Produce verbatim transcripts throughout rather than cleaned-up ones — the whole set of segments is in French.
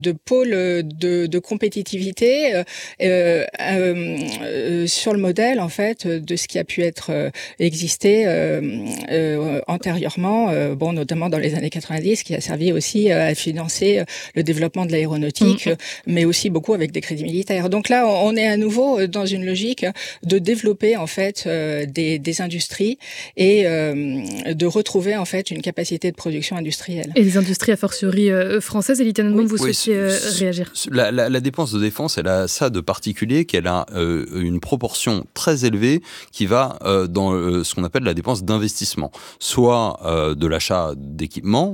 de pôle de, de compétitivité euh, euh, euh, sur le modèle en fait de ce qui a pu être euh, existé euh, euh, antérieurement, euh, bon notamment dans les années quatre-vingt-dix, qui a servi aussi à financer le développement de l'aéronautique, mmh. mais aussi beaucoup avec des crédits militaires. Donc là, on est à nouveau dans une logique de développer en fait euh, des, des industries et euh, de retrouver en fait une capacité de production industrielle. Et les industries a fortiori euh, françaises. Elie Tenenbaum, oui. vous souhaitez oui, euh, réagir. La, la, la dépense de défense, elle a ça de particulier qu'elle a euh, une proportion très élevée qui va euh, dans euh, ce qu'on appelle la dépense d'investissement, soit euh, de l'achat d'équipements,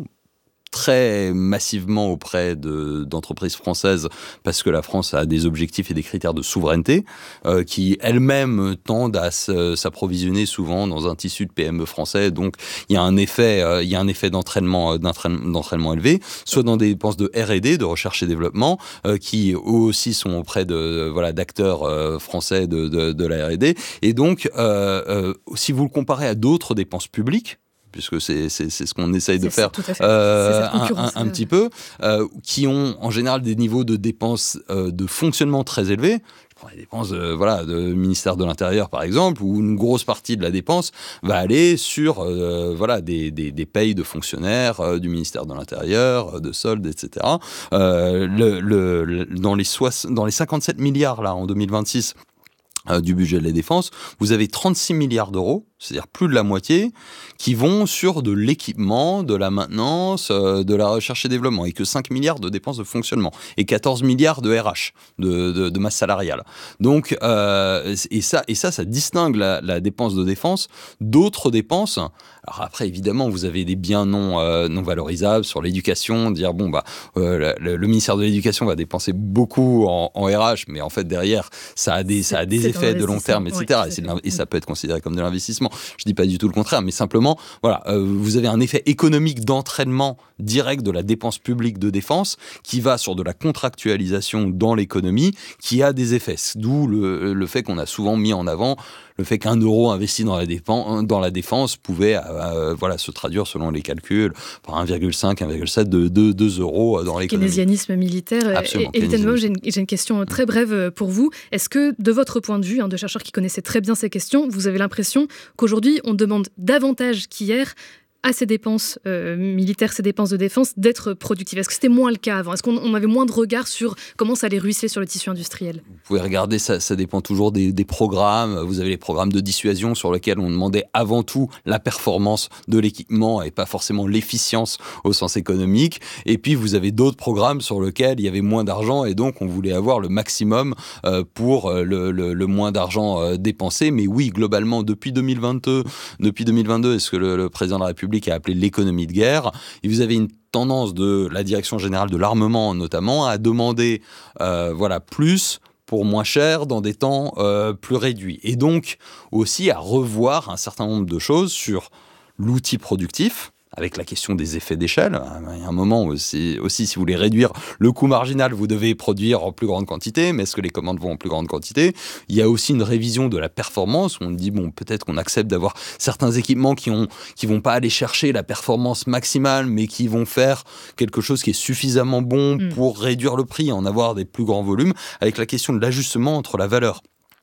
très massivement auprès de, d'entreprises françaises parce que la France a des objectifs et des critères de souveraineté euh, qui elles-mêmes tendent à s'approvisionner souvent dans un tissu de P M E français. Donc il y a un effet, euh, il y a un effet d'entraînement, d'entraînement, d'entraînement élevé, soit dans des dépenses de R et D, de recherche et développement, euh, qui eux aussi sont auprès de voilà d'acteurs euh, français de, de, de la R et D. Et donc euh, euh, si vous le comparez à d'autres dépenses publiques, puisque c'est, c'est, c'est ce qu'on essaye de faire euh, un, un, un petit peu, euh, qui ont en général des niveaux de dépenses euh, de fonctionnement très élevés. Je prends les dépenses de, voilà, de ministère de l'Intérieur, par exemple, où une grosse partie de la dépense va aller sur euh, voilà, des, des, des payes de fonctionnaires euh, du ministère de l'Intérieur, de soldes, et cetera. Euh, le, le, dans, les soix- dans les cinquante-sept milliards là, en deux mille vingt-six, Euh, du budget de la défense, vous avez trente-six milliards d'euros, c'est-à-dire plus de la moitié, qui vont sur de l'équipement, de la maintenance, euh, de la recherche et développement, et que cinq milliards de dépenses de fonctionnement, et quatorze milliards de R H, de, de, de masse salariale. Donc, euh, et, ça, et ça, ça distingue la, la dépense de défense d'autres dépenses. Alors après, évidemment, vous avez des biens non, euh, non valorisables sur l'éducation, dire, bon, bah, euh, le, le ministère de l'Éducation va dépenser beaucoup en, en R H, mais en fait, derrière, ça a des, ça a des effets de long terme, et cetera. Oui, et, c'est de et ça peut être considéré comme de l'investissement. Je dis pas du tout le contraire, mais simplement, voilà, euh, vous avez un effet économique d'entraînement direct de la dépense publique de défense qui va sur de la contractualisation dans l'économie, qui a des effets. D'où le, le fait qu'on a souvent mis en avant le fait qu'un euro investi dans la défense, dans la défense pouvait euh, voilà, se traduire selon les calculs par un virgule cinq, un virgule sept, de deux euros dans l'économie. Keynésianisme militaire. Absolument. Et, et Tenenbaum, j'ai, j'ai une question très brève pour vous. Est-ce que, de votre point de vue, hein, de chercheur qui connaissait très bien ces questions, vous avez l'impression qu'aujourd'hui, on demande davantage qu'hier à ces dépenses euh, militaires, ces dépenses de défense, d'être productives? Est-ce que c'était moins le cas avant? Est-ce qu'on on avait moins de regard sur comment ça allait ruisseler sur le tissu industriel? Vous pouvez regarder, ça, ça dépend toujours des, des programmes. Vous avez les programmes de dissuasion sur lesquels on demandait avant tout la performance de l'équipement et pas forcément l'efficience au sens économique. Et puis, vous avez d'autres programmes sur lesquels il y avait moins d'argent et donc on voulait avoir le maximum euh, pour le, le, le moins d'argent euh, dépensé. Mais oui, globalement, depuis deux mille vingt-deux, depuis deux mille vingt-deux, est-ce que le, le président de la République qui a appelé l'économie de guerre, et vous avez une tendance de la direction générale de l'armement notamment à demander euh, voilà, plus pour moins cher dans des temps euh, plus réduits. Et donc aussi à revoir un certain nombre de choses sur l'outil productif, avec la question des effets d'échelle. Il y a un moment aussi, aussi, si vous voulez réduire le coût marginal, vous devez produire en plus grande quantité, mais est-ce que les commandes vont en plus grande quantité? Il y a aussi une révision de la performance, où on dit, bon, peut-être qu'on accepte d'avoir certains équipements qui ont, qui vont pas aller chercher la performance maximale, mais qui vont faire quelque chose qui est suffisamment bon mmh. pour réduire le prix, en avoir des plus grands volumes, avec la question de l'ajustement entre la valeur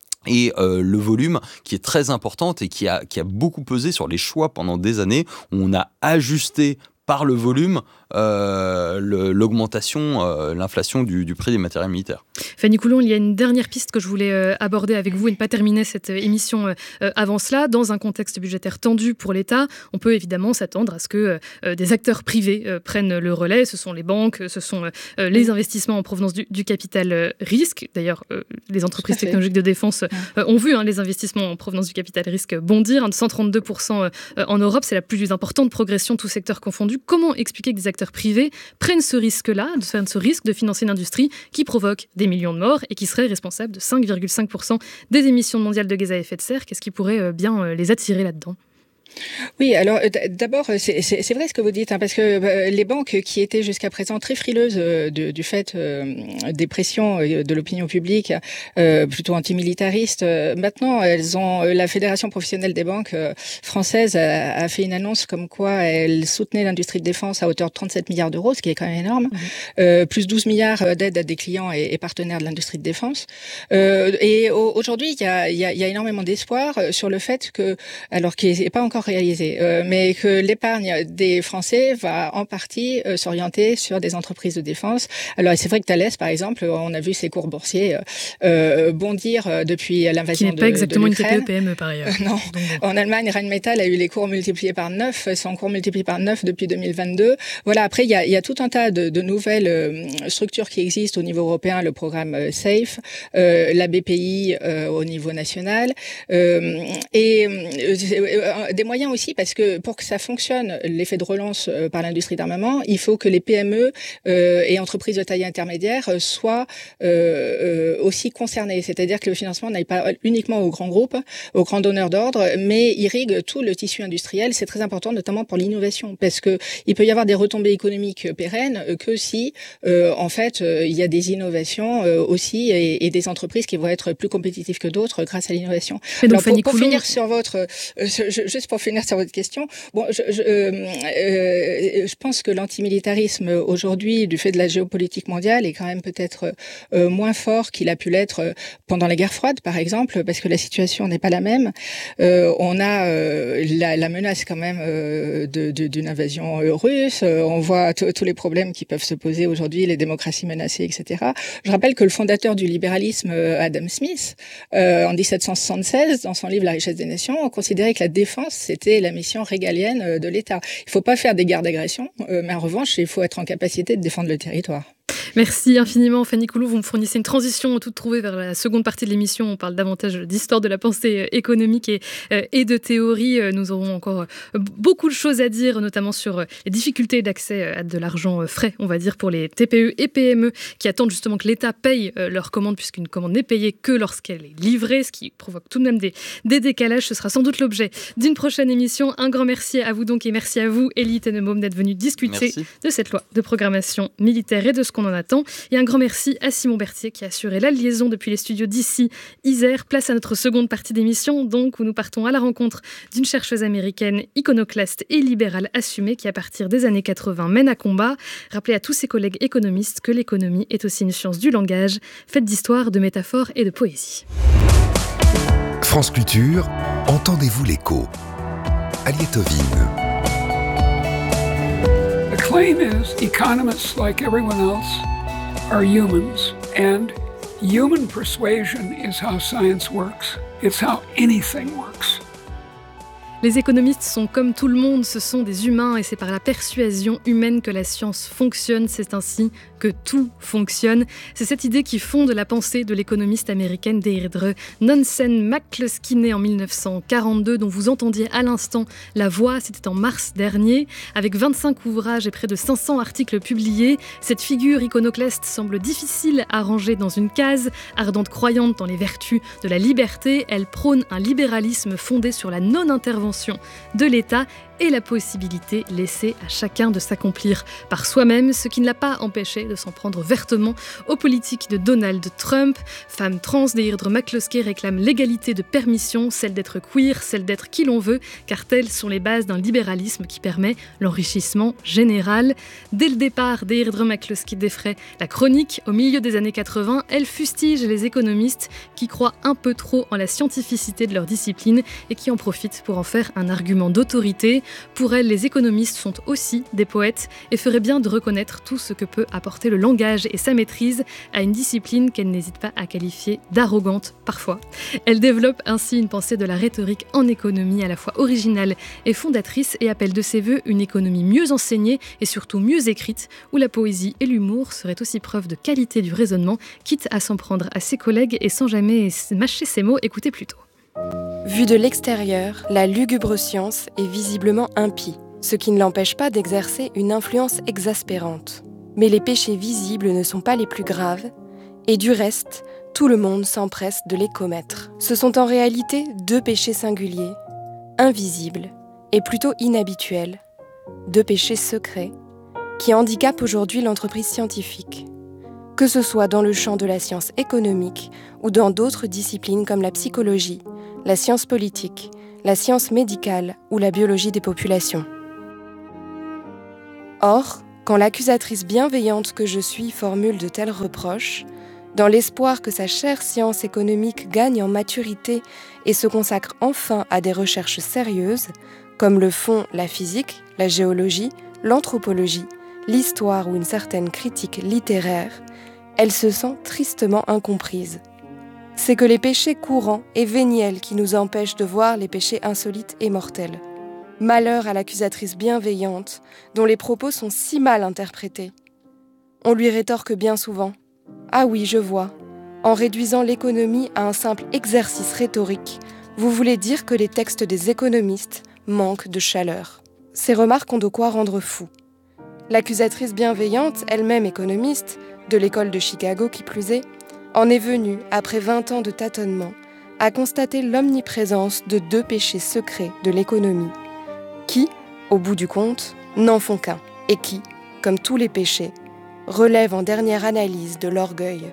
et euh, le volume qui est très importante et qui a, qui a beaucoup pesé sur les choix pendant des années où on a ajusté par le volume euh, le, l'augmentation, euh, l'inflation du, du prix des matériels militaires. Fanny Coulon, il y a une dernière piste que je voulais euh, aborder avec vous et ne pas terminer cette euh, émission euh, avant cela. Dans un contexte budgétaire tendu pour l'État, on peut évidemment s'attendre à ce que euh, des acteurs privés euh, prennent le relais. Ce sont les banques, ce sont euh, les investissements en provenance du, du capital euh, risque. D'ailleurs, euh, les entreprises technologiques de défense euh, ont vu hein, les investissements en provenance du capital risque bondir hein, de cent trente-deux pour cent euh, en Europe. C'est la plus importante progression, tous secteurs confondus. Comment expliquer que des acteurs privés prennent ce risque-là, prennent ce risque de financer une industrie qui provoque des millions de morts et qui serait responsable de cinq virgule cinq pour cent des émissions mondiales de gaz à effet de serre? Qu'est-ce qui pourrait bien les attirer là-dedans? Oui, alors d'abord, c'est, c'est, c'est vrai ce que vous dites, hein, parce que euh, les banques qui étaient jusqu'à présent très frileuses euh, de, du fait euh, des pressions euh, de l'opinion publique, euh, plutôt antimilitaristes, euh, maintenant, elles ont la Fédération professionnelle des banques euh, françaises a, a fait une annonce comme quoi elle soutenait l'industrie de défense à hauteur de trente-sept milliards d'euros, ce qui est quand même énorme, mmh. euh, plus douze milliards d'aides à des clients et, et partenaires de l'industrie de défense. Euh, et au, aujourd'hui, il y a, y, a, y a énormément d'espoir sur le fait que, alors qu'il n'est pas encore réalisé, euh, mais que l'épargne des Français va en partie euh, s'orienter sur des entreprises de défense. Alors c'est vrai que Thales, par exemple, on a vu ses cours boursiers euh, bondir euh, depuis l'invasion de l'Ukraine. Qui n'est pas exactement une T P E P M E par ailleurs. Euh, non. Donc... En Allemagne, Rheinmetall a eu les cours multipliés par neuf, son cours multiplié par neuf depuis deux mille vingt-deux. Voilà. Après, il y a, y a tout un tas de, de nouvelles euh, structures qui existent au niveau européen, le programme euh, SAFE, euh, la B P I euh, au niveau national, euh, et euh, des moyens aussi. Parce que pour que ça fonctionne, l'effet de relance euh, par l'industrie d'armement, il faut que les P M E euh, et entreprises de taille intermédiaire euh, soient euh, euh, aussi concernées. C'est-à-dire que le financement n'aille pas uniquement aux grands groupes, aux grands donneurs d'ordre, mais irrigue tout le tissu industriel. C'est très important, notamment pour l'innovation, parce que il peut y avoir des retombées économiques pérennes que si, euh, en fait, euh, il y a des innovations euh, aussi et, et des entreprises qui vont être plus compétitives que d'autres grâce à l'innovation. Alors, pour, pour finir sur votre, euh, je, juste pour finir sur votre question, bon, je, je, euh, euh, je pense que l'antimilitarisme aujourd'hui, du fait de la géopolitique mondiale, est quand même peut-être euh, moins fort qu'il a pu l'être pendant la guerre froide, par exemple, parce que la situation n'est pas la même. Euh, on a euh, la, la menace quand même euh, de, de, d'une invasion russe. Euh, on voit t- tous les problèmes qui peuvent se poser aujourd'hui, les démocraties menacées, et cetera. Je rappelle que le fondateur du libéralisme, Adam Smith, euh, en dix-sept cent soixante-seize, dans son livre La richesse des nations, considérait que la défense, c'était la mission régalienne de l'État. Il ne faut pas faire des guerres d'agression, euh, mais en revanche, il faut être en capacité de défendre le territoire. Merci infiniment Fanny Coulou, vous me fournissez une transition toute trouvée vers la seconde partie de l'émission. On parle davantage d'histoire de la pensée économique et, et de théorie. Nous aurons encore beaucoup de choses à dire, notamment sur les difficultés d'accès à de l'argent frais, on va dire, pour les T P E et P M E qui attendent justement que l'État paye leur commande, puisqu'une commande n'est payée que lorsqu'elle est livrée, ce qui provoque tout de même des, des décalages. Ce sera sans doute l'objet d'une prochaine émission. Un grand merci à vous donc et merci à vous, Élie Tenenbaum, d'être venu discuter merci. de cette loi de programmation militaire et de ce qu'on en attend. Et un grand merci à Simon Berthier qui a assuré la liaison depuis les studios d'ici, Isère. Place à notre seconde partie d'émission, donc, où nous partons à la rencontre d'une chercheuse américaine iconoclaste et libérale assumée qui, à partir des années quatre-vingts, mène à combat. Rappelez à tous ses collègues économistes que l'économie est aussi une science du langage, faite d'histoire, de métaphores et de poésie. France Culture, entendez-vous l'écho? Aliette Ovine. The claim is economists, like everyone else, are humans, and human persuasion is how science works. It's how anything works. Les économistes sont comme tout le monde, ce sont des humains et c'est par la persuasion humaine que la science fonctionne, c'est ainsi que tout fonctionne. C'est cette idée qui fonde la pensée de l'économiste américaine Deirdre Nansen-McCluskey, née en dix-neuf cent quarante-deux, dont vous entendiez à l'instant la voix, c'était en mars dernier. Avec vingt-cinq ouvrages et près de cinq cents articles publiés, cette figure iconoclaste semble difficile à ranger dans une case. Ardente croyante dans les vertus de la liberté, elle prône un libéralisme fondé sur la non-intervention de l'État et la possibilité laissée à chacun de s'accomplir par soi-même, ce qui ne l'a pas empêché de s'en prendre vertement aux politiques de Donald Trump. Femme trans, Deirdre McCluskey réclame l'égalité de permission, celle d'être queer, celle d'être qui l'on veut, car telles sont les bases d'un libéralisme qui permet l'enrichissement général. Dès le départ, Deirdre McCluskey défraie la chronique. Au milieu des années quatre-vingts, elle fustige les économistes qui croient un peu trop en la scientificité de leur discipline et qui en profitent pour en faire un argument d'autorité. Pour elle, les économistes sont aussi des poètes et feraient bien de reconnaître tout ce que peut apporter le langage et sa maîtrise à une discipline qu'elle n'hésite pas à qualifier d'arrogante parfois. Elle développe ainsi une pensée de la rhétorique en économie à la fois originale et fondatrice et appelle de ses vœux une économie mieux enseignée et surtout mieux écrite, où la poésie et l'humour seraient aussi preuve de qualité du raisonnement, quitte à s'en prendre à ses collègues et sans jamais mâcher ses mots. Écoutez plutôt. Vue de l'extérieur, la lugubre science est visiblement impie, ce qui ne l'empêche pas d'exercer une influence exaspérante. Mais les péchés visibles ne sont pas les plus graves, et du reste, tout le monde s'empresse de les commettre. Ce sont en réalité deux péchés singuliers, invisibles est plutôt inhabituel, deux péchés secrets, qui handicapent aujourd'hui l'entreprise scientifique, que ce soit dans le champ de la science économique ou dans d'autres disciplines comme la psychologie, la science politique, la science médicale ou la biologie des populations. Or, quand l'accusatrice bienveillante que je suis formule de tels reproches, dans l'espoir que sa chère science économique gagne en maturité et se consacre enfin à des recherches sérieuses, comme le font la physique, la géologie, l'anthropologie, l'histoire ou une certaine critique littéraire, elle se sent tristement incomprise. C'est que les péchés courants et véniels qui nous empêchent de voir les péchés insolites et mortels. Malheur à l'accusatrice bienveillante, dont les propos sont si mal interprétés. On lui rétorque bien souvent « Ah oui, je vois. En réduisant l'économie à un simple exercice rhétorique, vous voulez dire que les textes des économistes manquent de chaleur. » Ces remarques ont de quoi rendre fou. L'accusatrice bienveillante, elle-même économiste, de l'école de Chicago qui plus est, en est venue, après vingt ans de tâtonnement, à constater l'omniprésence de deux péchés secrets de l'économie, qui, au bout du compte, n'en font qu'un, et qui, comme tous les péchés, relèvent en dernière analyse de l'orgueil.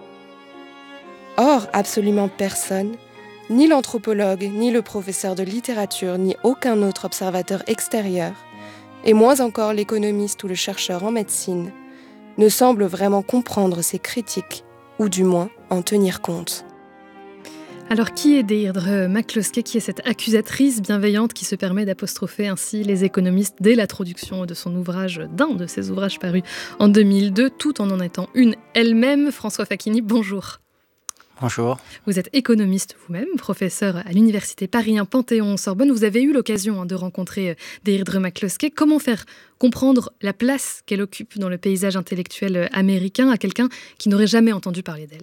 Or, absolument personne, ni l'anthropologue, ni le professeur de littérature, ni aucun autre observateur extérieur, et moins encore l'économiste ou le chercheur en médecine, ne semble vraiment comprendre ces critiques, ou du moins en tenir compte. Alors, qui est Deirdre McCloskey, qui est cette accusatrice bienveillante qui se permet d'apostropher ainsi les économistes dès l'introduction de son ouvrage, d'un de ses ouvrages parus en deux mille deux, tout en en étant une elle-même? François Facchini, bonjour. Bonjour. Vous êtes économiste vous-même, professeur à l'Université Paris un Panthéon-Sorbonne. Vous avez eu l'occasion hein, de rencontrer Deirdre McCloskey. Comment faire comprendre la place qu'elle occupe dans le paysage intellectuel américain à quelqu'un qui n'aurait jamais entendu parler d'elle?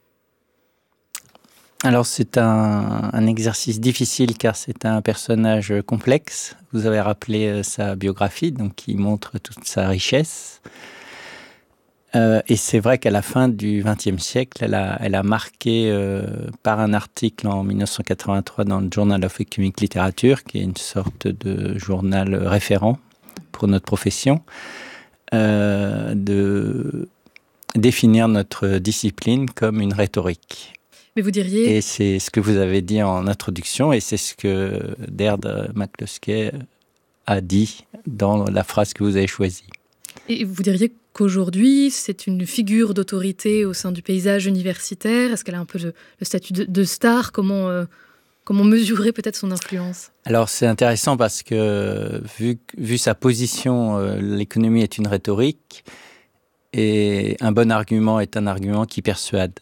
Alors c'est un, un exercice difficile car c'est un personnage complexe. Vous avez rappelé sa biographie, donc qui montre toute sa richesse. Euh, et c'est vrai qu'à la fin du vingtième siècle, elle a, elle a marqué euh, par un article en dix-neuf cent quatre-vingt-trois dans le Journal of Economic Literature, qui est une sorte de journal référent pour notre profession, euh, de définir notre discipline comme une rhétorique. Mais vous diriez... Et c'est ce que vous avez dit en introduction, et c'est ce que Deirdre McCloskey a dit dans la phrase que vous avez choisie. Et vous diriez qu'aujourd'hui, c'est une figure d'autorité au sein du paysage universitaire? Est-ce qu'elle a un peu le, le statut de, de star? Comment, euh, comment mesurer peut-être son influence? Alors c'est intéressant parce que vu, vu sa position, euh, l'économie est une rhétorique et un bon argument est un argument qui persuade.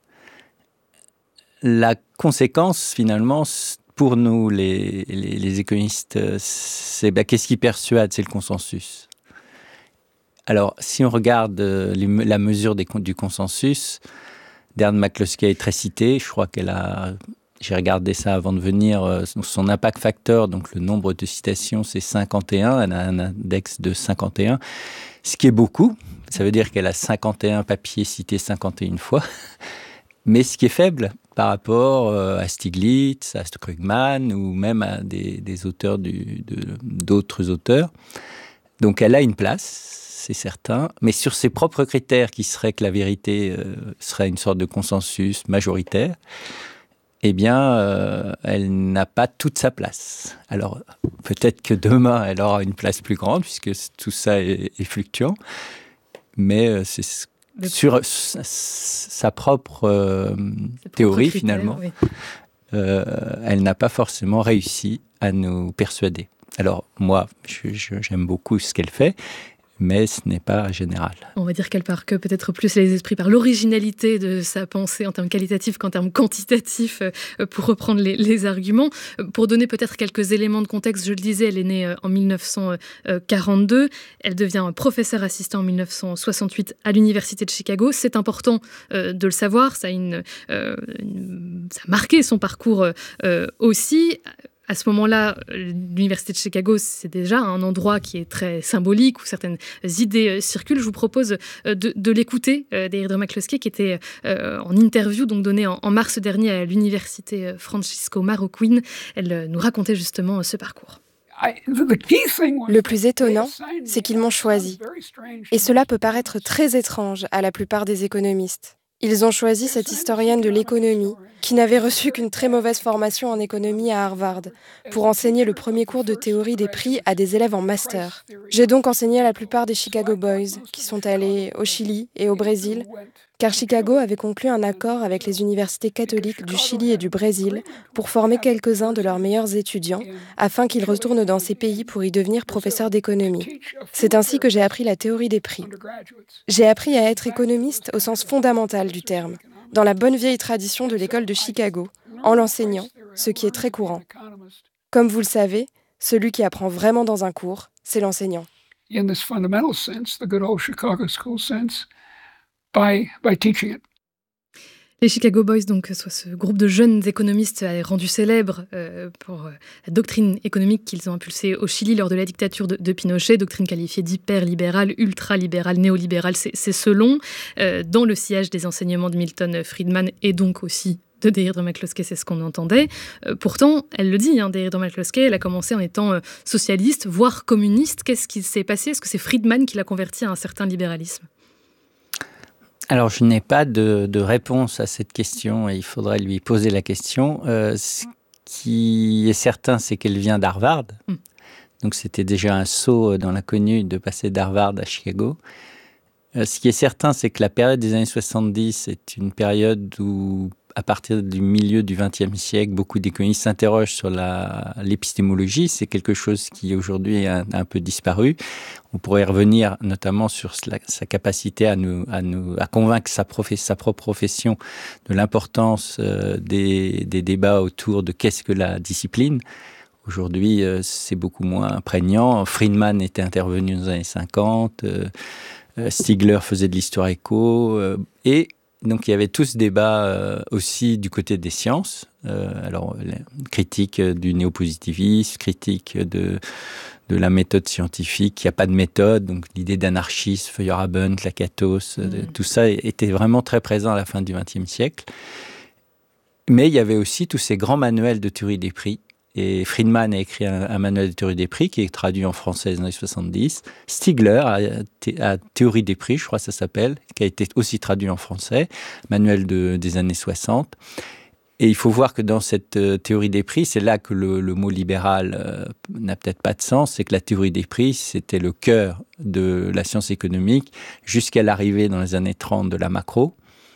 La conséquence finalement pour nous les, les, les économistes, c'est bah, qu'est-ce qui persuade? C'est le consensus. Alors, si on regarde euh, les, la mesure des, du consensus, Deirdre McCloskey est très citée. Je crois qu'elle a, j'ai regardé ça avant de venir, euh, son impact factor, donc le nombre de citations, c'est cinquante et un. Elle a un index de cinquante et un, ce qui est beaucoup. Ça veut dire qu'elle a cinquante et un papiers cités cinquante et une fois. Mais ce qui est faible par rapport euh, à Stiglitz, à Krugman ou même à des, des auteurs du, de, d'autres auteurs. Donc, elle a une place. C'est certain, mais sur ses propres critères qui seraient que la vérité euh, serait une sorte de consensus majoritaire, eh bien, euh, elle n'a pas toute sa place. Alors, peut-être que demain, elle aura une place plus grande, puisque tout ça est, est fluctuant, mais euh, c'est mais sur sa, sa propre euh, théorie, critères, finalement, oui. euh, elle n'a pas forcément réussi à nous persuader. Alors, moi, je, je, j'aime beaucoup ce qu'elle fait, mais ce n'est pas général. On va dire qu'elle marque peut-être plus les esprits par l'originalité de sa pensée en termes qualitatifs qu'en termes quantitatifs, pour reprendre les, les arguments. Pour donner peut-être quelques éléments de contexte, je le disais, elle est née en dix-neuf cent quarante-deux. Elle devient professeure assistant en dix-neuf cent soixante-huit à l'Université de Chicago. C'est important euh, de le savoir, ça a, une, euh, une, ça a marqué son parcours euh, aussi. À ce moment-là, l'Université de Chicago, c'est déjà un endroit qui est très symbolique, où certaines idées circulent. Je vous propose de, de l'écouter, Deirdre McCloskey, qui était en interview, donc donnée en, en mars dernier à l'Université Francisco Marroquin. Elle nous racontait justement ce parcours. Le plus étonnant, c'est qu'ils m'ont choisi. Et cela peut paraître très étrange à la plupart des économistes. Ils ont choisi cette historienne de l'économie, qui n'avait reçu qu'une très mauvaise formation en économie à Harvard, pour enseigner le premier cours de théorie des prix à des élèves en master. J'ai donc enseigné à la plupart des Chicago Boys, qui sont allés au Chili et au Brésil, car Chicago avait conclu un accord avec les universités catholiques du Chili et du Brésil pour former quelques-uns de leurs meilleurs étudiants, afin qu'ils retournent dans ces pays pour y devenir professeurs d'économie. C'est ainsi que j'ai appris la théorie des prix. J'ai appris à être économiste au sens fondamental du terme, dans la bonne vieille tradition de l'école de Chicago, en l'enseignant, ce qui est très courant. Comme vous le savez, celui qui apprend vraiment dans un cours, c'est l'enseignant. In this fundamental sense, the good old Chicago school sense, by, by teaching it. Les Chicago Boys, donc, soit ce groupe de jeunes économistes a rendu célèbre euh, pour euh, la doctrine économique qu'ils ont impulsée au Chili lors de la dictature de, de Pinochet, doctrine qualifiée d'hyper-libérale, ultra-libérale, néolibérale, c'est, c'est selon, euh, dans le sillage des enseignements de Milton Friedman et donc aussi de Deirdre McCloskey, c'est ce qu'on entendait. Euh, pourtant, elle le dit, hein, Deirdre McCloskey, elle a commencé en étant euh, socialiste, voire communiste. Qu'est-ce qui s'est passé ? Est-ce que c'est Friedman qui l'a converti à un certain libéralisme ? Alors, je n'ai pas de, de réponse à cette question et il faudrait lui poser la question. Euh, ce qui est certain, c'est qu'elle vient d'Harvard. Mm. Donc, c'était déjà un saut dans l'inconnu de passer d'Harvard à Chicago. Euh, ce qui est certain, c'est que la période des années soixante-dix est une période où, à partir du milieu du vingtième siècle, beaucoup d'économistes s'interrogent sur la, l'épistémologie. C'est quelque chose qui aujourd'hui a un peu disparu. On pourrait revenir notamment sur la, sa capacité à nous, à nous, à convaincre sa, professe, sa propre profession de l'importance euh, des, des débats autour de qu'est-ce que la discipline. Aujourd'hui, euh, c'est beaucoup moins prégnant. Friedman était intervenu dans les années cinquante, euh, Stigler faisait de l'histoire éco, euh, et donc il y avait tout ce débat euh, aussi du côté des sciences. Euh, alors, critique du néopositivisme, critique de, de la méthode scientifique. Il n'y a pas de méthode, donc l'idée d'anarchisme, Feuerabend, Lakatos, mmh. tout ça était vraiment très présent à la fin du vingtième siècle. Mais il y avait aussi tous ces grands manuels de théorie des prix. Et Friedman a écrit un, un manuel de théorie des prix qui est traduit en français dans les années soixante-dix. Stigler a, a Théorie des prix, je crois que ça s'appelle, qui a été aussi traduit en français, manuel de, des années soixante. Et il faut voir que dans cette euh, théorie des prix, c'est là que le, le mot libéral euh, n'a peut-être pas de sens, c'est que la théorie des prix, c'était le cœur de la science économique jusqu'à l'arrivée dans les années trente de la macro.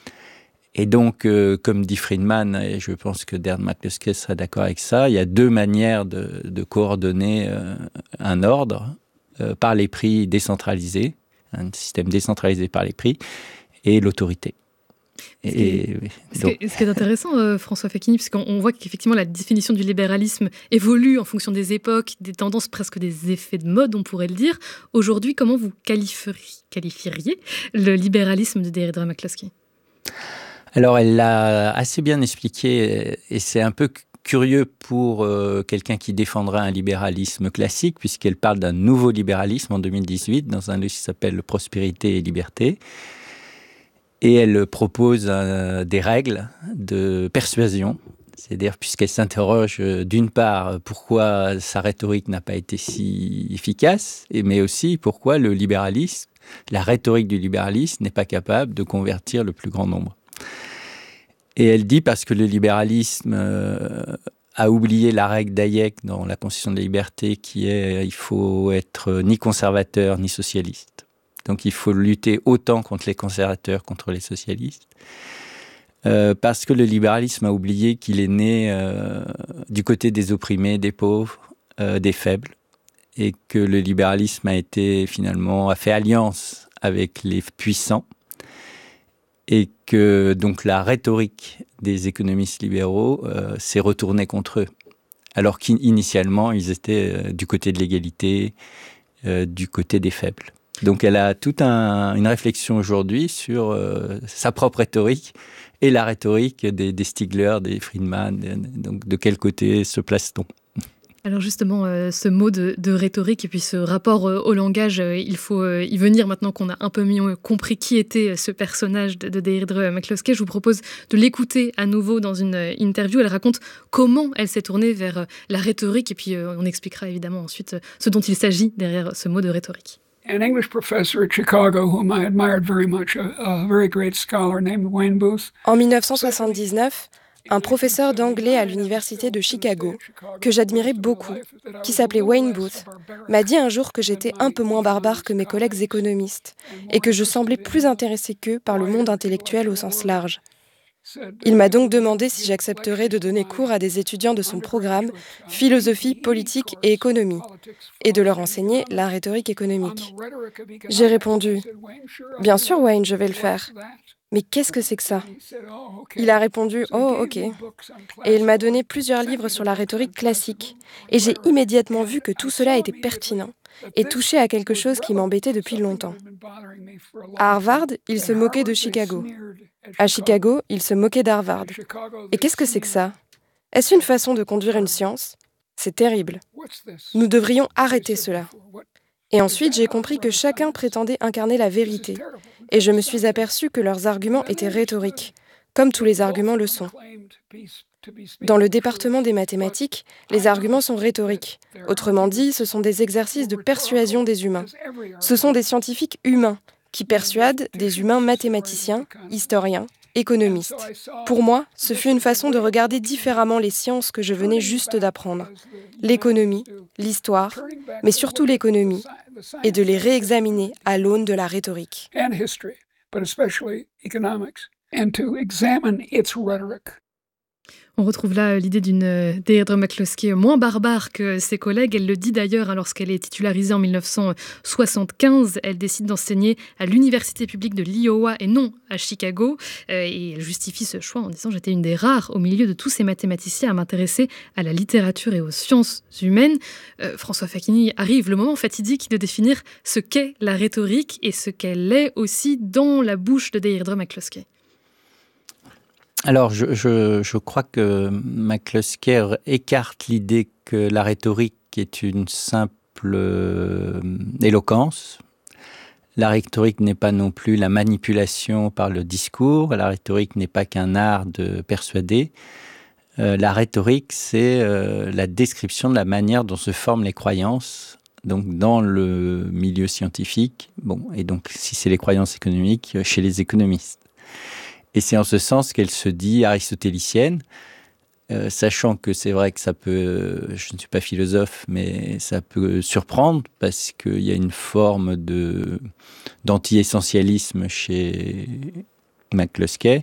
Et donc, euh, comme dit Friedman, et je pense que Deirdre McCloskey sera d'accord avec ça, il y a deux manières de, de coordonner euh, un ordre euh, par les prix décentralisés, un système décentralisé par les prix, et l'autorité. Et, et, ce, donc... qui est, ce qui est intéressant, euh, François Facchini, parce qu'on voit qu'effectivement la définition du libéralisme évolue en fonction des époques, des tendances, presque des effets de mode, on pourrait le dire. Aujourd'hui, comment vous qualifieriez, qualifieriez le libéralisme de Deirdre McCloskey ? Alors, elle l'a assez bien expliqué, et c'est un peu curieux pour euh, quelqu'un qui défendrait un libéralisme classique, puisqu'elle parle d'un nouveau libéralisme en deux mille dix-huit, dans un livre qui s'appelle « Prospérité et liberté ». Et elle propose euh, des règles de persuasion, c'est-à-dire puisqu'elle s'interroge euh, d'une part pourquoi sa rhétorique n'a pas été si efficace, mais aussi pourquoi le libéralisme, la rhétorique du libéralisme n'est pas capable de convertir le plus grand nombre. Et elle dit parce que le libéralisme euh, a oublié la règle d'Hayek dans la Constitution de la liberté qui est il faut être ni conservateur ni socialiste. Donc il faut lutter autant contre les conservateurs contre les socialistes. Euh, parce que le libéralisme a oublié qu'il est né euh, du côté des opprimés, des pauvres, euh, des faibles, et que le libéralisme a été finalement a fait alliance avec les puissants. Et que donc la rhétorique des économistes libéraux euh, s'est retournée contre eux. Alors qu'initialement, ils étaient euh, du côté de l'égalité, euh, du côté des faibles. Donc elle a toute un, une réflexion aujourd'hui sur euh, sa propre rhétorique et la rhétorique des, des Stigler, des Friedman. De, donc de quel côté se place-t-on ? Alors justement, euh, ce mot de, de rhétorique et puis ce rapport euh, au langage, euh, il faut euh, y venir maintenant qu'on a un peu mieux compris qui était ce personnage de, de Deirdre McCloskey. Je vous propose de l'écouter à nouveau dans une euh, interview. Elle raconte comment elle s'est tournée vers euh, la rhétorique et puis euh, on expliquera évidemment ensuite euh, ce dont il s'agit derrière ce mot de rhétorique. An English professor at Chicago whom I admired very much, a, a very great scholar named Wayne Booth. En dix-neuf cent soixante-dix-neuf, un professeur d'anglais à l'université de Chicago, que j'admirais beaucoup, qui s'appelait Wayne Booth, m'a dit un jour que j'étais un peu moins barbare que mes collègues économistes et que je semblais plus intéressé qu'eux par le monde intellectuel au sens large. Il m'a donc demandé si j'accepterais de donner cours à des étudiants de son programme Philosophie, politique et économie, et de leur enseigner la rhétorique économique. J'ai répondu « Bien sûr, Wayne, je vais le faire. Mais qu'est-ce que c'est que ça ?» Il a répondu « Oh, ok ». Et il m'a donné plusieurs livres sur la rhétorique classique. Et j'ai immédiatement vu que tout cela était pertinent et touchait à quelque chose qui m'embêtait depuis longtemps. À Harvard, il se moquait de Chicago. À Chicago, il se moquait d'Harvard. Et qu'est-ce que c'est que ça ? Est-ce une façon de conduire une science ? C'est terrible. Nous devrions arrêter cela. Et ensuite, j'ai compris que chacun prétendait incarner la vérité. Et je me suis aperçu que leurs arguments étaient rhétoriques, comme tous les arguments le sont. Dans le département des mathématiques, les arguments sont rhétoriques. Autrement dit, ce sont des exercices de persuasion des humains. Ce sont des scientifiques humains qui persuadent des humains mathématiciens, historiens, économistes. Pour moi, ce fut une façon de regarder différemment les sciences que je venais juste d'apprendre. L'économie, l'histoire, mais surtout l'économie, et de les réexaminer à l'aune de la rhétorique. On retrouve là l'idée d'une Deirdre McCloskey moins barbare que ses collègues. Elle le dit d'ailleurs lorsqu'elle est titularisée en dix-neuf cent soixante-quinze. Elle décide d'enseigner à l'université publique de l'Iowa et non à Chicago. Et elle justifie ce choix en disant « J'étais une des rares au milieu de tous ces mathématiciens à m'intéresser à la littérature et aux sciences humaines. Euh, » François Facchini, arrive le moment fatidique de définir ce qu'est la rhétorique et ce qu'elle est aussi dans la bouche de Deirdre McCloskey. Alors, je, je, je crois que McCloskey écarte l'idée que la rhétorique est une simple euh, éloquence. La rhétorique n'est pas non plus la manipulation par le discours. La rhétorique n'est pas qu'un art de persuader. Euh, la rhétorique, c'est euh, la description de la manière dont se forment les croyances. Donc, dans le milieu scientifique, bon, et donc, si c'est les croyances économiques, chez les économistes. Et c'est en ce sens qu'elle se dit aristotélicienne, euh, sachant que c'est vrai que ça peut, je ne suis pas philosophe, mais ça peut surprendre parce qu'il y a une forme de, d'anti-essentialisme chez McCloskey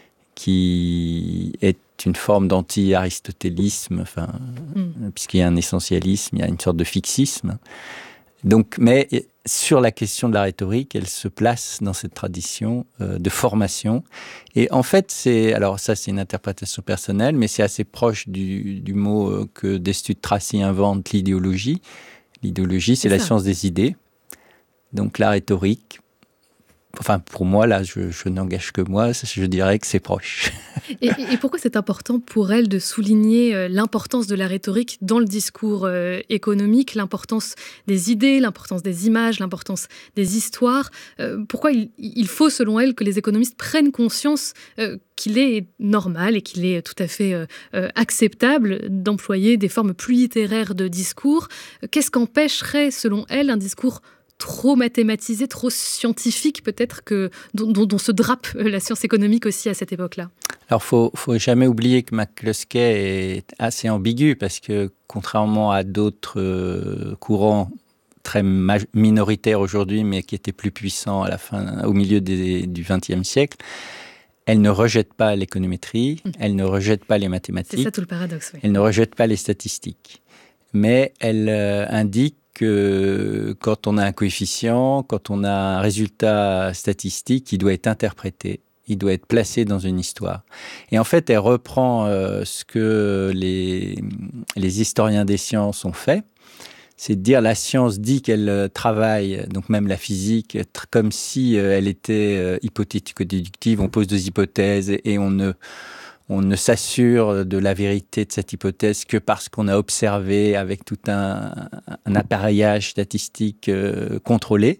qui est une forme d'anti-aristotélisme, enfin, mm. puisqu'il y a un essentialisme, il y a une sorte de fixisme. Donc, mais sur la question de la rhétorique, elle se place dans cette tradition euh, de formation. Et en fait, c'est, alors ça c'est une interprétation personnelle, mais c'est assez proche du, du mot euh, que Destutt Tracy invente, l'idéologie. L'idéologie, c'est, c'est la science des idées. Donc la rhétorique, enfin pour moi, là, je, je n'engage que moi, je dirais que c'est proche. Et, et pourquoi c'est important pour elle de souligner l'importance de la rhétorique dans le discours euh, économique, l'importance des idées, l'importance des images, l'importance des histoires euh, Pourquoi il, il faut, selon elle, que les économistes prennent conscience euh, qu'il est normal et qu'il est tout à fait euh, euh, acceptable d'employer des formes plus littéraires de discours? Qu'est-ce qu'empêcherait, selon elle, un discours trop mathématisé, trop scientifique peut-être, que, dont, dont, dont se drape la science économique aussi à cette époque-là? Alors, il faut, faut jamais oublier que McCloskey est assez ambigu parce que, contrairement à d'autres euh, courants très ma- minoritaires aujourd'hui, mais qui étaient plus puissants à la fin, au milieu des, du vingtième siècle, elle ne rejette pas l'économétrie, mmh. elle ne rejette pas les mathématiques. C'est ça tout le paradoxe, oui. Elle ne rejette pas les statistiques. Mais elle euh, indique que quand on a un coefficient, quand on a un résultat statistique, il doit être interprété, il doit être placé dans une histoire. Et en fait, elle reprend euh, ce que les, les historiens des sciences ont fait, c'est de dire la science dit qu'elle travaille, donc même la physique, comme si euh, elle était euh, hypothético-déductive, on pose deux hypothèses et, et on ne... on ne s'assure de la vérité de cette hypothèse que parce qu'on a observé avec tout un, un appareillage statistique euh, contrôlé.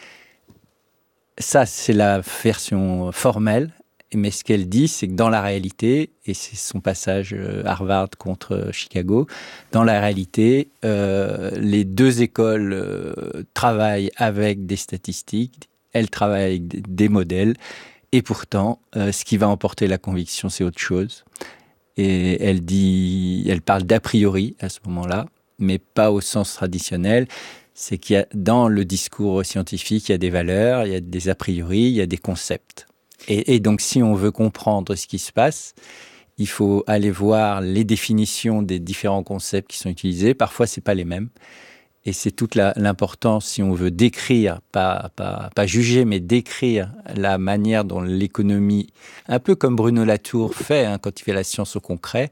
Ça, c'est la version formelle. Mais ce qu'elle dit, c'est que dans la réalité, et c'est son passage euh, Harvard contre Chicago, dans la réalité, euh, les deux écoles euh, travaillent avec des statistiques, elles travaillent avec des, des modèles, et pourtant, euh, ce qui va emporter la conviction, c'est autre chose. Et elle dit, elle parle d'a priori à ce moment-là, mais pas au sens traditionnel. C'est qu'il y a, dans le discours scientifique, il y a des valeurs, il y a des a priori, il y a des concepts. Et, et donc, si on veut comprendre ce qui se passe, il faut aller voir les définitions des différents concepts qui sont utilisés. Parfois, ce n'est pas les mêmes. Et c'est toute la, l'importance, si on veut décrire, pas, pas, pas juger, mais décrire la manière dont l'économie, un peu comme Bruno Latour fait hein, quand il fait la science au concret,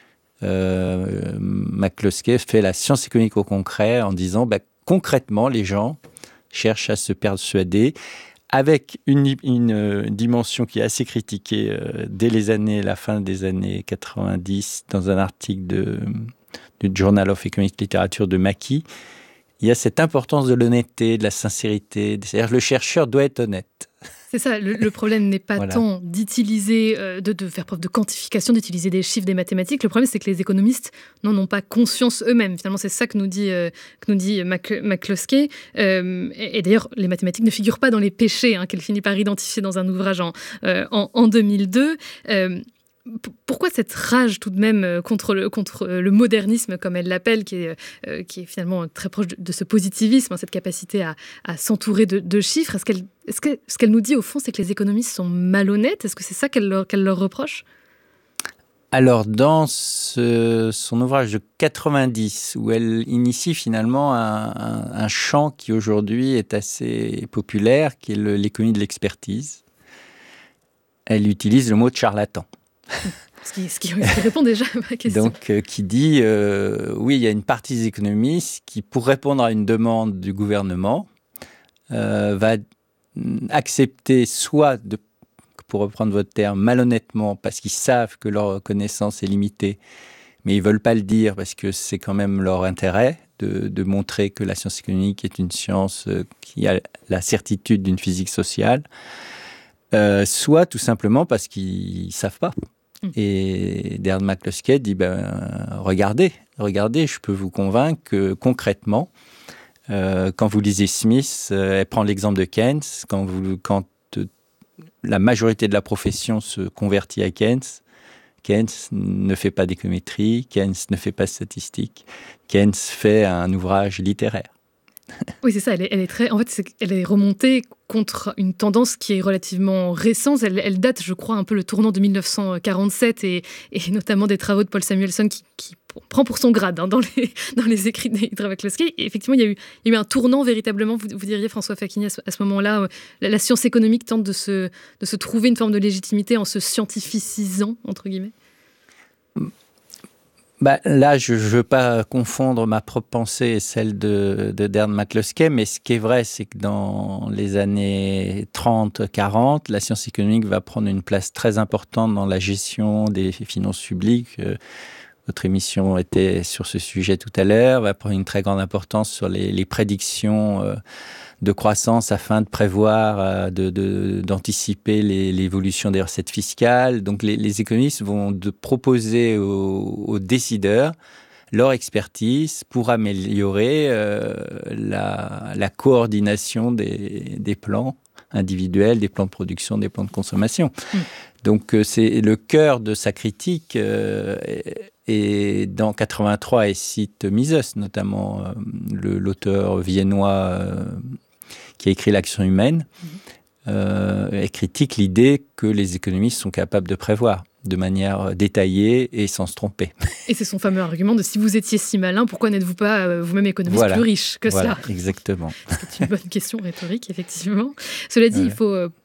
euh, McCloskey fait la science économique au concret en disant bah, concrètement, les gens cherchent à se persuader avec une, une, une dimension qui est assez critiquée euh, dès les années, la fin des années quatre-vingt-dix, dans un article de, du Journal of Economic Literature de Mackie. Il y a cette importance de l'honnêteté, de la sincérité. C'est-à-dire que le chercheur doit être honnête. C'est ça, le, le problème n'est pas voilà. tant d'utiliser, euh, de, de faire preuve de quantification, d'utiliser des chiffres, des mathématiques. Le problème, c'est que les économistes n'en ont pas conscience eux-mêmes. Finalement, c'est ça que nous dit, euh, que nous dit Mac, McCloskey. Euh, et, et d'ailleurs, les mathématiques ne figurent pas dans les péchés hein, qu'elle finit par identifier dans un ouvrage en, euh, en, en deux mille deux. Euh, Pourquoi cette rage tout de même contre le, contre le modernisme, comme elle l'appelle, qui est, euh, qui est finalement très proche de, de ce positivisme, hein, cette capacité à, à s'entourer de, de chiffres. Est-ce qu'elle, est-ce que, ce qu'elle nous dit au fond, c'est que les économistes sont malhonnêtes? Est-ce que c'est ça qu'elle leur, qu'elle leur reproche? Alors, dans ce, son ouvrage de quatre-vingt-dix, où elle initie finalement un, un, un champ qui aujourd'hui est assez populaire, qui est le, l'économie de l'expertise, elle utilise le mot de charlatan. Ce qui, ce, qui, ce qui répond déjà à ma question. Donc, euh, qui dit, euh, oui, il y a une partie des économistes qui, pour répondre à une demande du gouvernement, euh, va accepter soit, de, pour reprendre votre terme, malhonnêtement, parce qu'ils savent que leur connaissance est limitée, mais ils ne veulent pas le dire parce que c'est quand même leur intérêt de, de montrer que la science économique est une science qui a la certitude d'une physique sociale, euh, soit tout simplement parce qu'ils ne savent pas. Et Darren McCloskey dit ben, regardez, regardez, je peux vous convaincre que concrètement, euh, quand vous lisez Smith, euh, elle prend l'exemple de Keynes, quand, vous, quand euh, la majorité de la profession se convertit à Keynes, Keynes ne fait pas d'économétrie, Keynes ne fait pas de statistique, Keynes fait un ouvrage littéraire. Oui, c'est ça. Elle est, elle est très. En fait, c'est, elle est remontée contre une tendance qui est relativement récente. Elle, elle date, je crois, un peu le tournant de dix-neuf cent quarante-sept et, et notamment des travaux de Paul Samuelson qui, qui prend pour son grade hein, dans, les, dans les écrits de McCloskey. Et effectivement, il y, a eu, il y a eu un tournant véritablement. Vous, vous diriez, François Facchini, à ce, à ce moment-là, euh, la, la science économique tente de se, de se trouver une forme de légitimité en se scientificisant, entre guillemets. Bah, là, je ne veux pas confondre ma propre pensée et celle de, de Darren McCloskey, mais ce qui est vrai, c'est que dans les années trente quarante, la science économique va prendre une place très importante dans la gestion des finances publiques. Euh, votre émission était sur ce sujet tout à l'heure, va prendre une très grande importance sur les, les prédictions euh, de croissance afin de prévoir, euh, de, de, d'anticiper les, l'évolution des recettes fiscales. Donc les, les économistes vont de proposer aux, aux décideurs leur expertise pour améliorer euh, la, la coordination des, des plans individuels, des plans de production, des plans de consommation. Mmh. Donc euh, c'est le cœur de sa critique. Euh, et dans quatre-vingt-trois, elle cite Mises, notamment euh, le, l'auteur viennois euh, qui a écrit L'action humaine. Mmh. Euh, elle critique l'idée que les économistes sont capables de prévoir de manière détaillée et sans se tromper. Et c'est son fameux argument de si vous étiez si malin, pourquoi n'êtes-vous pas euh, vous-même économiste voilà. plus riche que voilà, cela? Exactement. C'est une bonne question rhétorique, effectivement. Cela dit, ouais. il faut euh,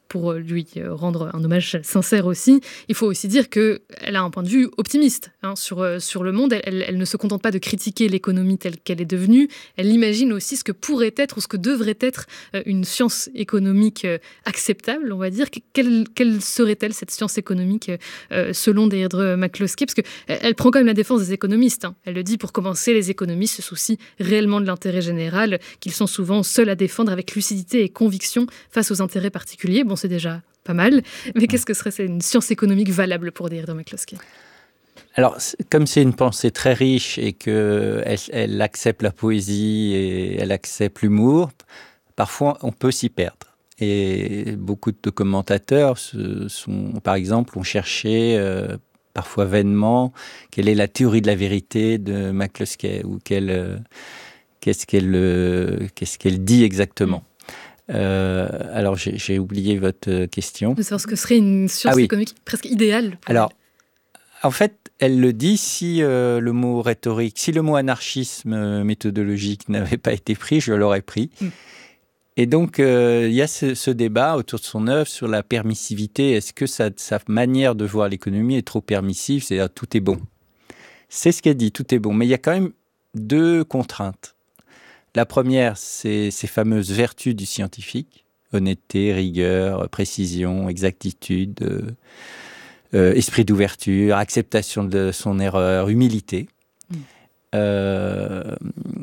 pour lui rendre un hommage sincère aussi, il faut aussi dire qu'elle a un point de vue optimiste hein, sur, sur le monde. Elle, elle ne se contente pas de critiquer l'économie telle qu'elle est devenue, elle imagine aussi ce que pourrait être ou ce que devrait être une science économique acceptable, on va dire. Quelle, quelle serait-elle, cette science économique, euh, selon Deirdre McCloskey? Parce qu'elle prend quand même la défense des économistes. Hein. Elle le dit, pour commencer, les économistes se soucient réellement de l'intérêt général, qu'ils sont souvent seuls à défendre avec lucidité et conviction face aux intérêts particuliers. Bon, c'est déjà pas mal, mais qu'est-ce que serait une science économique valable pour Deirdre McCloskey? Alors, comme c'est une pensée très riche et qu'elle elle accepte la poésie et elle accepte l'humour, parfois on peut s'y perdre. Et beaucoup de commentateurs, se sont, par exemple, ont cherché, euh, parfois vainement, quelle est la théorie de la vérité de McCloskey ou quelle, euh, qu'est-ce qu'elle, euh, qu'est-ce qu'elle dit exactement. Euh, alors, j'ai, j'ai oublié votre question. De savoir ce que serait une science ah oui. économique presque idéale. Alors, en fait, elle le dit, si euh, le mot rhétorique, si le mot anarchisme euh, méthodologique n'avait pas été pris, je l'aurais pris. Mm. Et donc, euh, il y a ce, ce débat autour de son œuvre sur la permissivité. Est-ce que sa, sa manière de voir l'économie est trop permissive? C'est-à-dire, tout est bon. C'est ce qu'elle dit, tout est bon. Mais il y a quand même deux contraintes. La première, c'est ces fameuses vertus du scientifique. Honnêteté, rigueur, précision, exactitude, euh, euh, esprit d'ouverture, acceptation de son erreur, humilité. Mmh. Euh,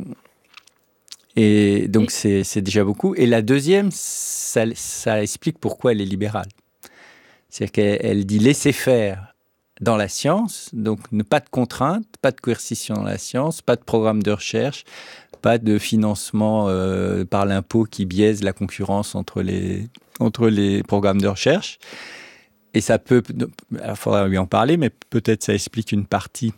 Et donc, c'est, c'est déjà beaucoup. Et la deuxième, ça, ça explique pourquoi elle est libérale. C'est-à-dire qu'elle elle dit laisser faire dans la science, donc ne pas de contraintes, pas de coercition dans la science, pas de programme de recherche, pas de financement euh, par l'impôt qui biaise la concurrence entre les, entre les programmes de recherche. Et ça peut, il faudra lui en parler, mais peut-être ça explique une partie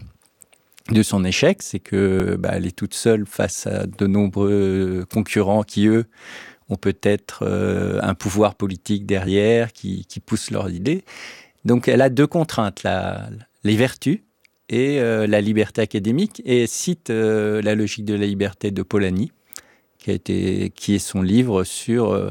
de son échec, c'est que bah, elle est toute seule face à de nombreux concurrents qui, eux, ont peut-être euh, un pouvoir politique derrière, qui, qui poussent leurs idées. Donc, elle a deux contraintes, la, les vertus et euh, la liberté académique, et elle cite euh, La logique de la liberté de Polanyi, qui, a été, qui est son livre sur euh,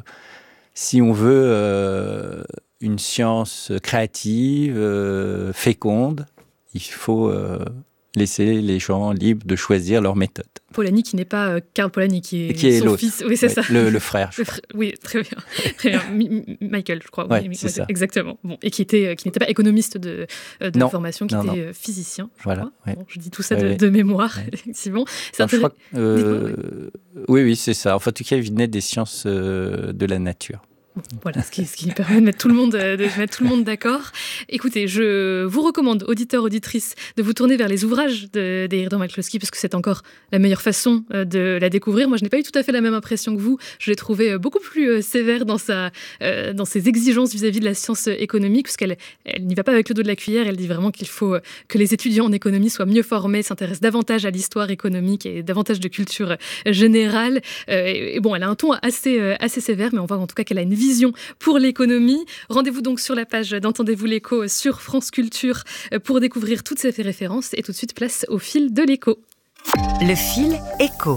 si on veut euh, une science créative, euh, féconde, il faut... Euh, laisser les gens libres de choisir leur méthode. Polanyi qui n'est pas euh, Karl Polanyi, qui est, qui est son l'autre. fils. Oui, c'est ouais, ça. Le, le frère. Le fr... Oui, très bien. Très bien. Michael, je crois. Ouais, oui, c'est ça. Exactement. Bon, et qui, était, qui n'était pas économiste de, de non, formation, qui non, était non. physicien. Je, voilà, ouais. bon, je dis tout ça ouais, de, ouais. de mémoire, ouais. effectivement. C'est non, je crois que, euh, ouais. Oui, oui, c'est ça. Enfin, en tout cas, il venait des sciences euh, de la nature. Voilà, ce qui, ce qui permet de mettre tout le monde, de mettre tout le monde d'accord. Écoutez, je vous recommande, auditeurs, auditrices, de vous tourner vers les ouvrages de Deirdre McCloskey, parce que c'est encore la meilleure façon de la découvrir. Moi, je n'ai pas eu tout à fait la même impression que vous. Je l'ai trouvée beaucoup plus sévère dans, sa, dans ses exigences vis-à-vis de la science économique, parce qu'elle elle n'y va pas avec le dos de la cuillère. Elle dit vraiment qu'il faut que les étudiants en économie soient mieux formés, s'intéressent davantage à l'histoire économique et davantage de culture générale. Et bon, elle a un ton assez, assez sévère, mais on voit en tout cas qu'elle a une vision pour l'économie. Rendez-vous donc sur la page d'Entendez-vous l'écho sur France Culture pour découvrir toutes ces références. Et tout de suite, place au fil de l'écho. Le fil écho.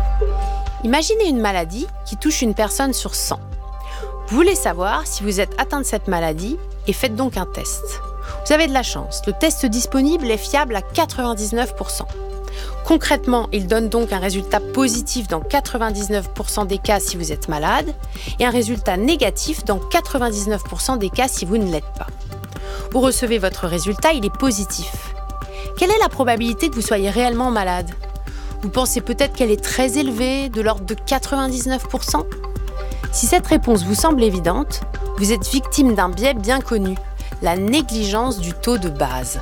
Imaginez une maladie qui touche une personne sur cent. Vous voulez savoir si vous êtes atteint de cette maladie et faites donc un test. Vous avez de la chance, le test disponible est fiable à quatre-vingt-dix-neuf pour cent. Concrètement, il donne donc un résultat positif dans quatre-vingt-dix-neuf pour cent des cas si vous êtes malade et un résultat négatif dans quatre-vingt-dix-neuf pour cent des cas si vous ne l'êtes pas. Vous recevez votre résultat, il est positif. Quelle est la probabilité que vous soyez réellement malade ? Vous pensez peut-être qu'elle est très élevée, de l'ordre de quatre-vingt-dix-neuf pour cent ? Si cette réponse vous semble évidente, vous êtes victime d'un biais bien connu, la négligence du taux de base.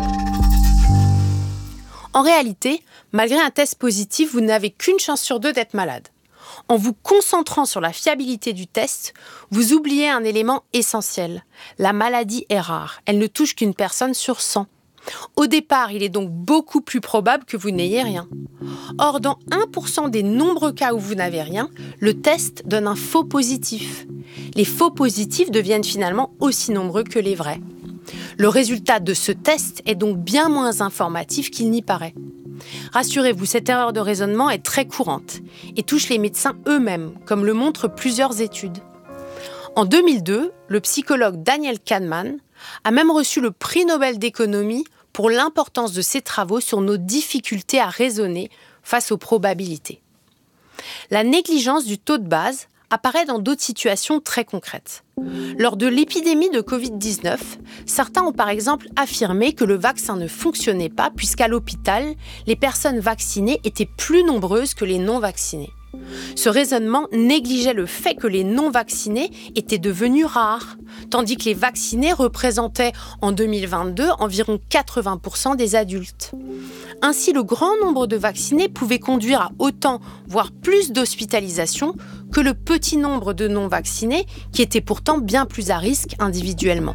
En réalité, malgré un test positif, vous n'avez qu'une chance sur deux d'être malade. En vous concentrant sur la fiabilité du test, vous oubliez un élément essentiel. La maladie est rare, elle ne touche qu'une personne sur cent. Au départ, il est donc beaucoup plus probable que vous n'ayez rien. Or, dans un pour cent des nombreux cas où vous n'avez rien, le test donne un faux positif. Les faux positifs deviennent finalement aussi nombreux que les vrais. Le résultat de ce test est donc bien moins informatif qu'il n'y paraît. Rassurez-vous, cette erreur de raisonnement est très courante et touche les médecins eux-mêmes, comme le montrent plusieurs études. En deux mille deux, le psychologue Daniel Kahneman a même reçu le prix Nobel d'économie pour l'importance de ses travaux sur nos difficultés à raisonner face aux probabilités. La négligence du taux de base apparaît dans d'autres situations très concrètes. Lors de l'épidémie de covid dix-neuf, certains ont par exemple affirmé que le vaccin ne fonctionnait pas puisqu'à l'hôpital, les personnes vaccinées étaient plus nombreuses que les non-vaccinées. Ce raisonnement négligeait le fait que les non-vaccinés étaient devenus rares, tandis que les vaccinés représentaient en deux mille vingt-deux environ quatre-vingts pour cent des adultes. Ainsi, le grand nombre de vaccinés pouvait conduire à autant, voire plus d'hospitalisations que le petit nombre de non-vaccinés qui étaient pourtant bien plus à risque individuellement.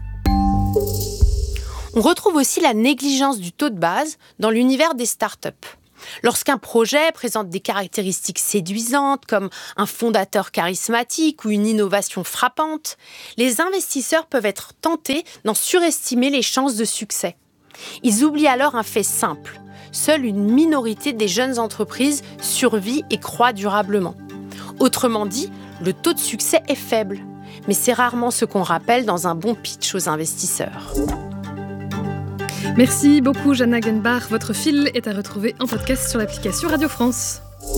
On retrouve aussi la négligence du taux de base dans l'univers des startups. Lorsqu'un projet présente des caractéristiques séduisantes comme un fondateur charismatique ou une innovation frappante, les investisseurs peuvent être tentés d'en surestimer les chances de succès. Ils oublient alors un fait simple. Seule une minorité des jeunes entreprises survit et croît durablement. Autrement dit, le taux de succès est faible. Mais c'est rarement ce qu'on rappelle dans un bon pitch aux investisseurs. Merci beaucoup Jeanne Hagenbach. Votre fil est à retrouver en podcast sur l'application Radio France.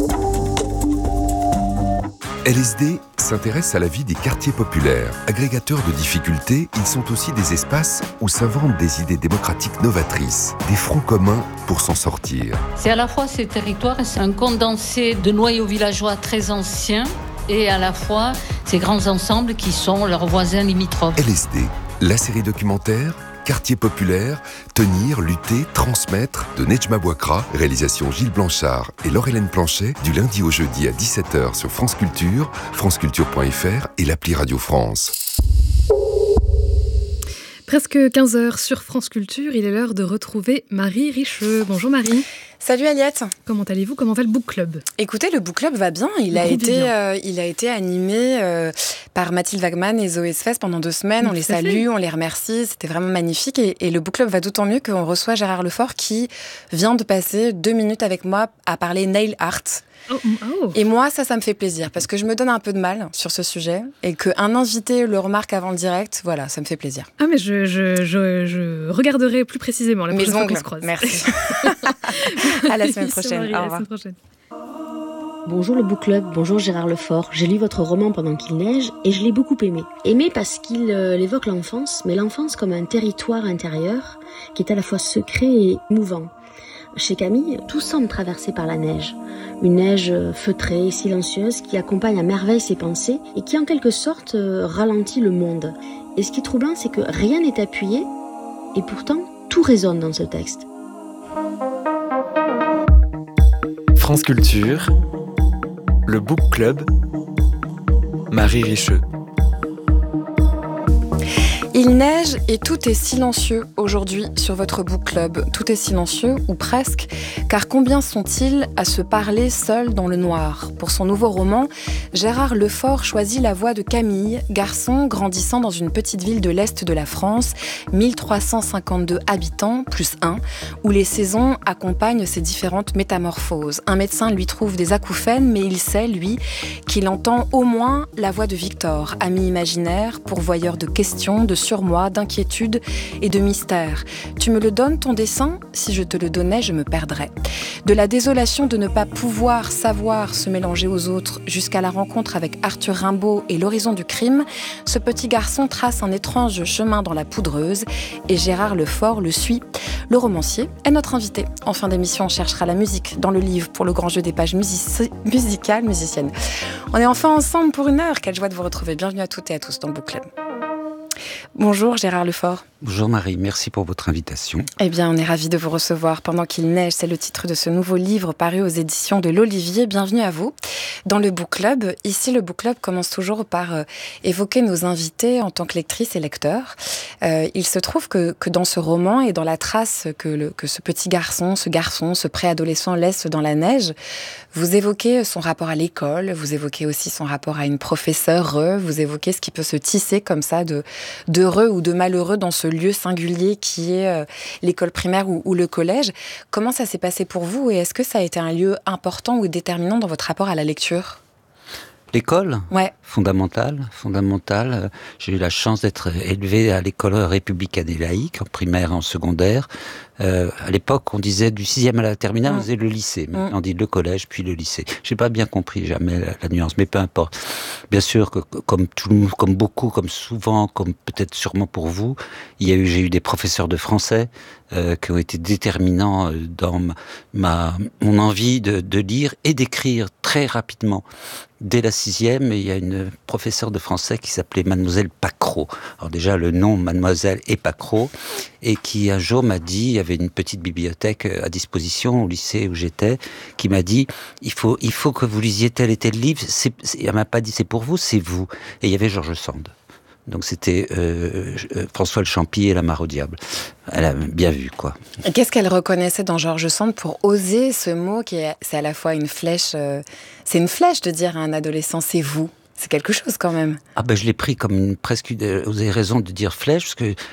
L S D s'intéresse à la vie des quartiers populaires. Agrégateurs de difficultés, ils sont aussi des espaces où s'inventent des idées démocratiques novatrices, des fronts communs pour s'en sortir. C'est à la fois ces territoires, c'est un condensé de noyaux villageois très anciens et à la fois ces grands ensembles qui sont leurs voisins limitrophes. L S D, la série documentaire Quartier populaire, tenir, lutter, transmettre de Nejma Bouakra, réalisation Gilles Blanchard et Laure-Hélène Planchet, du lundi au jeudi à dix-sept heures sur France Culture, franceculture point f r et l'appli Radio France. Presque quinze heures sur France Culture, il est l'heure de retrouver Marie Richeux. Bonjour Marie. Salut Aliette. Comment allez-vous ? Comment va le book club ? Écoutez, le book club va bien. Il, a été, euh, il a été animé euh, par Mathilde Wagman et Zoé Sfez pendant deux semaines. On les salue, on les remercie. C'était vraiment magnifique. Et, et le book club va d'autant mieux qu'on reçoit Gérard Lefort qui vient de passer deux minutes avec moi à parler nail art. Oh, oh. Et moi, ça, ça me fait plaisir parce que je me donne un peu de mal sur ce sujet et qu'un invité le remarque avant le direct, voilà, ça me fait plaisir. Ah, mais je, je, je, je regarderai plus précisément la prochaine fois qu'on se croise. Merci. À la semaine prochaine. Marie, Au revoir. À la semaine prochaine. Bonjour le book club, bonjour Gérard Lefort. J'ai lu votre roman Pendant qu'il neige et je l'ai beaucoup aimé. Aimé parce qu'il euh, évoque l'enfance, mais l'enfance comme un territoire intérieur qui est à la fois secret et mouvant. Chez Camille, tout semble traversé par la neige. Une neige feutrée, silencieuse, qui accompagne à merveille ses pensées et qui en quelque sorte euh, ralentit le monde. Et ce qui est troublant, c'est que rien n'est appuyé et pourtant tout résonne dans ce texte. France Culture, le Book Club, Marie Richeux. Il neige et tout est silencieux aujourd'hui sur votre book club. Tout est silencieux, ou presque, car combien sont-ils à se parler seuls dans le noir ? Pour son nouveau roman, Gérard Lefort choisit la voix de Camille, garçon grandissant dans une petite ville de l'Est de la France, mille trois cent cinquante-deux habitants, plus un, où les saisons accompagnent ses différentes métamorphoses. Un médecin lui trouve des acouphènes, mais il sait, lui, qu'il entend au moins la voix de Victor, ami imaginaire, pourvoyeur de questions, de surmoi, d'inquiétude et de mystère. Tu me le donnes, ton dessin ? Si je te le donnais, je me perdrais. De la désolation de ne pas pouvoir savoir se mélanger aux autres jusqu'à la rencontre avec Arthur Rimbaud et l'horizon du crime, ce petit garçon trace un étrange chemin dans la poudreuse et Gérard Lefort le suit. Le romancier est notre invité. En fin d'émission, on cherchera la musique dans le livre pour le grand jeu des pages musici- musicales, musiciennes. On est enfin ensemble pour une heure. Quelle joie de vous retrouver. Bienvenue à toutes et à tous dans le Book Club. Bonjour Gérard Lefort. Bonjour Marie, merci pour votre invitation. Eh bien, on est ravis de vous recevoir. Pendant qu'il neige, c'est le titre de ce nouveau livre paru aux éditions de l'Olivier. Bienvenue à vous. Dans le Book Club, ici le Book Club commence toujours par euh, évoquer nos invités en tant que lectrices et lecteurs. Euh, il se trouve que, que dans ce roman et dans la trace que, le, que ce petit garçon, ce garçon, ce préadolescent laisse dans la neige, vous évoquez son rapport à l'école, vous évoquez aussi son rapport à une professeure, vous évoquez ce qui peut se tisser comme ça de, d'heureux ou de malheureux dans ce lieu singulier qui est euh, l'école primaire ou, ou le collège. Comment ça s'est passé pour vous et est-ce que ça a été un lieu important ou déterminant dans votre rapport à la lecture ? L'école ? Ouais. Fondamentale, fondamentale. J'ai eu la chance d'être élevé à l'école républicaine et laïque, en primaire et en secondaire. Euh, à l'époque, on disait du sixième à la terminale, mmh. on disait le lycée. Maintenant, mmh. on dit le collège, puis le lycée. J'ai pas bien compris jamais la, la nuance, mais peu importe. Bien sûr que, comme tout, comme beaucoup, comme souvent, comme peut-être sûrement pour vous, il y a eu, j'ai eu des professeurs de français euh, qui ont été déterminants dans ma, ma mon envie de, de lire et d'écrire très rapidement. Dès la sixième, il y a une professeure de français qui s'appelait Mademoiselle Pacreau. Alors déjà, le nom Mademoiselle et Pacreau, et qui un jour m'a dit, il y avait une petite bibliothèque à disposition au lycée où j'étais, qui m'a dit, il faut, il faut que vous lisiez tel et tel livre. C'est, c'est, elle m'a pas dit c'est pour vous, c'est vous. Et il y avait George Sand. Donc c'était euh, François le Champy et la Mare au diable. Elle a bien vu, quoi. Et qu'est-ce qu'elle reconnaissait dans George Sand pour oser ce mot qui est, c'est à la fois une flèche, euh, c'est une flèche de dire à un adolescent c'est vous. C'est quelque chose quand même. Ah ben je l'ai pris comme une presque. Vous avez raison de dire flèche parce que